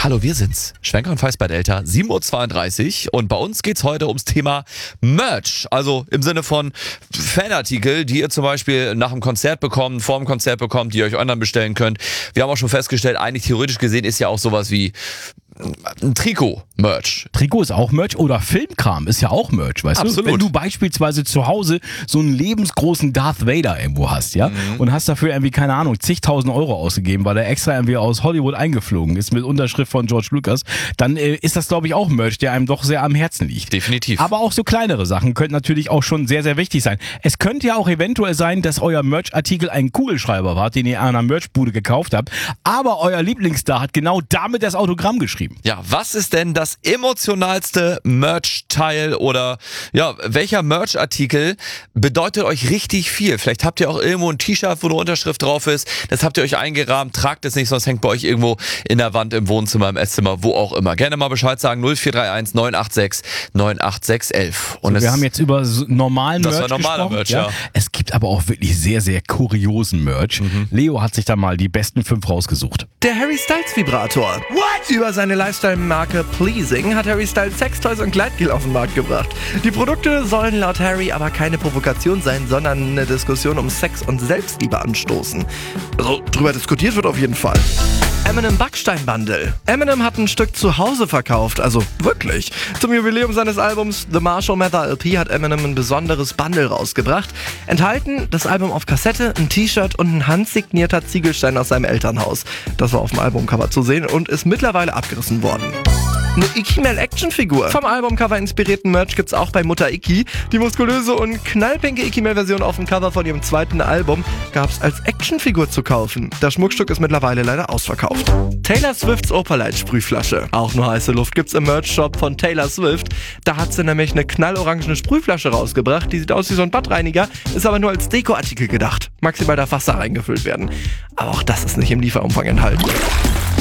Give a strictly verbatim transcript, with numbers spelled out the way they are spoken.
Hallo, wir sind's. Schwenker und Feiß bei Delta, sieben Uhr zweiunddreißig und bei uns geht's heute ums Thema Merch. Also im Sinne von Fanartikel, die ihr zum Beispiel nach dem Konzert bekommt, vor dem Konzert bekommt, die ihr euch online bestellen könnt. Wir haben auch schon festgestellt, eigentlich theoretisch gesehen ist ja auch sowas wie ein Trikot-Merch. Trikot ist auch Merch oder Filmkram ist ja auch Merch, weißt Absolut. du? Wenn du beispielsweise zu Hause so einen lebensgroßen Darth Vader irgendwo hast, ja, mhm. und hast dafür irgendwie, keine Ahnung, zigtausend Euro ausgegeben, weil er extra irgendwie aus Hollywood eingeflogen ist mit Unterschrift von George Lucas, dann äh, ist das, glaube ich, auch Merch, der einem doch sehr am Herzen liegt. Definitiv. Aber auch so kleinere Sachen könnten natürlich auch schon sehr, sehr wichtig sein. Es könnte ja auch eventuell sein, dass euer Merch-Artikel ein Kugelschreiber war, den ihr an einer Merchbude gekauft habt, aber euer Lieblingsstar hat genau damit das Autogramm geschrieben. Ja, was ist denn das emotionalste Merch-Teil oder ja, welcher Merch-Artikel bedeutet euch richtig viel? Vielleicht habt ihr auch irgendwo ein T-Shirt, wo eine Unterschrift drauf ist. Das habt ihr euch eingerahmt, tragt es nicht, sonst hängt bei euch irgendwo in der Wand, im Wohnzimmer, im Esszimmer, wo auch immer. Gerne mal Bescheid sagen, null vier drei eins neun acht sechs neun acht sechs elf. Und so, wir haben jetzt über so normalen das Merch war normaler gesprochen. Merch, ja. ja. Es gibt aber auch wirklich sehr, sehr kuriosen Merch. Mhm. Leo hat sich da mal die besten fünf rausgesucht. Der Harry Styles Vibrator. What? Über seine Lifestyle-Marke Pleasing hat Harry Styles Sextoys und Gleitgel auf den Markt gebracht. Die Produkte sollen laut Harry aber keine Provokation sein, sondern eine Diskussion um Sex und Selbstliebe anstoßen. Also drüber diskutiert wird auf jeden Fall. Eminem Backstein-Bundle. Eminem hat ein Stück zu Hause verkauft, also wirklich. Zum Jubiläum seines Albums The Marshall Mathers L P hat Eminem ein besonderes Bundle rausgebracht. Enthalten das Album auf Kassette, ein T-Shirt und ein handsignierter Ziegelstein aus seinem Elternhaus. Das war auf dem Albumcover zu sehen und ist mittlerweile abgerissen worden. Eine Ikimel-Actionfigur. Vom Albumcover inspirierten Merch gibt's auch bei Mutter Iki. Die muskulöse und knallpinke Ikimel-Version auf dem Cover von ihrem zweiten Album gab's als Actionfigur zu kaufen. Das Schmuckstück ist mittlerweile leider ausverkauft. Taylor Swifts Opalite-Sprühflasche. Auch nur heiße Luft gibt's im Merch-Shop von Taylor Swift. Da hat sie nämlich eine knallorangene Sprühflasche rausgebracht. Die sieht aus wie so ein Badreiniger, ist aber nur als Dekoartikel gedacht. Maximal darf Wasser reingefüllt werden. Aber auch das ist nicht im Lieferumfang enthalten.